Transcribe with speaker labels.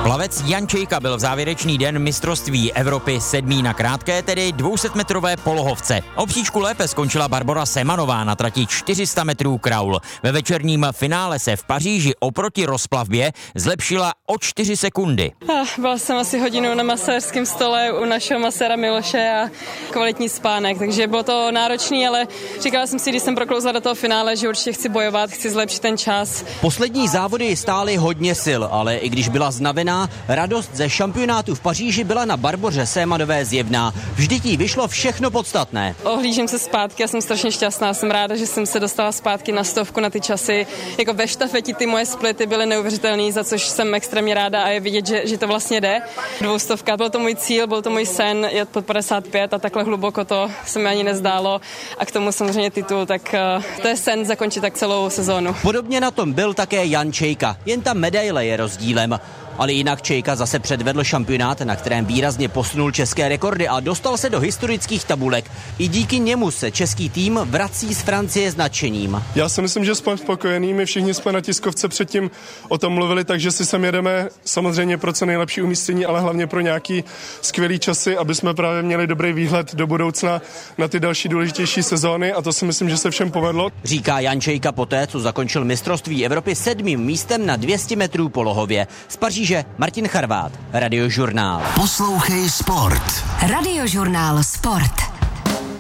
Speaker 1: Plavec Jan Čejka byl v závěrečný den mistrovství Evropy 7. na krátké, tedy 200metrové polohovce. O příčku lépe skončila Barbora Semanová na trati 400 metrů kraul. Ve večerním finále se v Paříži oproti rozplavbě zlepšila o 4 sekundy.
Speaker 2: Byla jsem asi hodinu na maséřském stole u našeho maséra Miloše a kvalitní spánek, takže bylo to náročný, ale říkala jsem si, když jsem proklouzla do toho finále, že určitě chci bojovat, chci zlepšit ten čas.
Speaker 3: Poslední závody stály hodně sil, ale i když byla znavená, radost ze šampionátu v Paříži byla na Barboře Semanové zjevná. Vždyť jí vyšlo všechno podstatné.
Speaker 2: Ohlížím se zpátky a jsem strašně šťastná. Jsem ráda, že jsem se dostala zpátky na 100 na ty časy. Jako ve štafeti ty moje splity byly neuvěřitelné, za což jsem extrémně ráda a je vidět, že to vlastně jde. 200, byl to můj cíl, byl to můj sen jet pod 55 a takhle hluboko to se mi ani nezdálo. A k tomu samozřejmě titul, tak to je sen zakončit tak celou sezónu.
Speaker 3: Podobně na tom byl také Jan Čejka, jen ta medaile je rozdílem. Ale jinak Čejka zase předvedl šampionát, na kterém výrazně posunul české rekordy a dostal se do historických tabulek. I díky němu se český tým vrací z Francie s nadšením.
Speaker 4: Já si myslím, že jsme spokojení, my všichni jsme na tiskovce předtím o tom mluvili, takže si sem jedeme samozřejmě pro co nejlepší umístění, ale hlavně pro nějaký skvělý časy, aby jsme právě měli dobrý výhled do budoucna na ty další důležitější sezóny a to si myslím, že se všem povedlo.
Speaker 3: Říká Jan Čejka poté, co zakončil mistrovství Evropy 7. místem na 200 metrů polohově. Z Paříže Martin Charvát, Radiožurnál.
Speaker 5: Poslouchej sport.
Speaker 6: Radiožurnál Sport.